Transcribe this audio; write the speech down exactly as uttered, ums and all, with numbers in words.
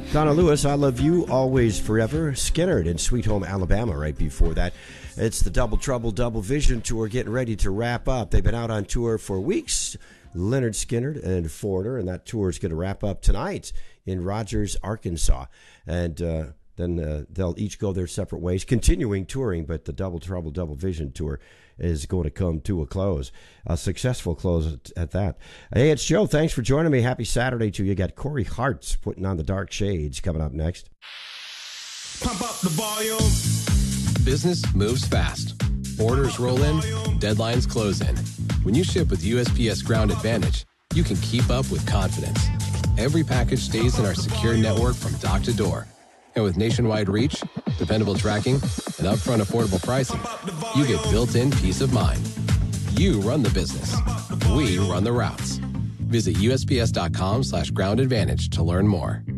Donna Lewis, I Love You, Always Forever. Skynyrd in Sweet Home, Alabama right before that. It's the Double Trouble, Double Vision tour getting ready to wrap up. They've been out on tour for weeks. Lynyrd Skynyrd and Foreigner, and that tour is going to wrap up tonight in Rogers, Arkansas. And uh, then uh, they'll each go their separate ways, continuing touring, but the Double Trouble, Double Vision tour is going to come to a close, a successful close at, at that. Hey, it's Joe. Thanks for joining me. Happy Saturday to you. You got Corey Hart's putting on the Dark Shades coming up next. Pump up the volume. Business moves fast. Orders roll in, deadlines close in. When you ship with U S P S Ground Advantage, you can keep up with confidence. Every package stays in our secure network from dock to door. And with nationwide reach, dependable tracking, and upfront affordable pricing, you get built-in peace of mind. You run the business. We run the routes. Visit U S P S dot com slash ground advantage to learn more.